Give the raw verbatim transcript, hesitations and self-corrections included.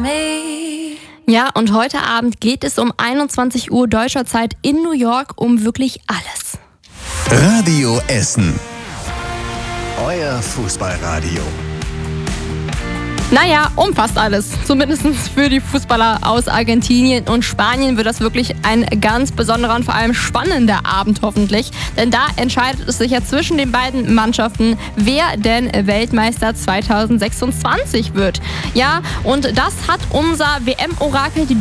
me. Ja, und heute Abend geht es um einundzwanzig Uhr deutscher Zeit in New York um wirklich alles. Radio Essen. Euer Fußballradio. Naja, um fast alles. Zumindest für die Fußballer aus Argentinien und Spanien wird das wirklich ein ganz besonderer und vor allem spannender Abend hoffentlich. Denn da entscheidet es sich ja zwischen den beiden Mannschaften, wer denn Weltmeister zwanzig sechsundzwanzig wird. Ja, und das hat unser W M-Orakel, die